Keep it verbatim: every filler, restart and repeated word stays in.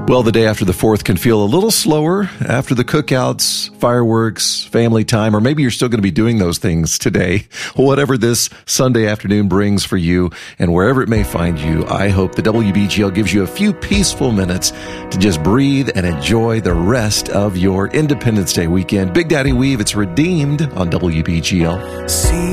Well, the day after the fourth can feel a little slower after the cookouts, fireworks, family time, or maybe you're still going to be doing those things today. Whatever this Sunday afternoon brings for you and wherever it may find you, I hope the W B G L gives you a few peaceful minutes to just breathe and enjoy the rest of your Independence Day weekend. Big Daddy Weave, it's Redeemed on W B G L. See